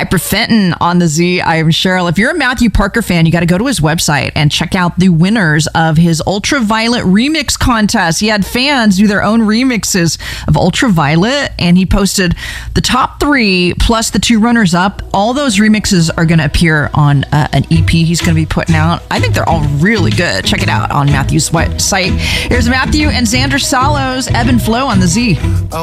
Piper Fenton on the Z. I am Cheryl. If you're a Matthew Parker fan, you got to go to his website and check out the winners of his Ultraviolet remix contest. He had fans do their own remixes of Ultraviolet, and he posted the top 3 plus the 2 runners-up. All those remixes are going to appear on an EP he's going to be putting out. I think they're all really good. Check it out on Matthew's website. Here's Matthew and Xander Salos, Ebb and Flow on the Z.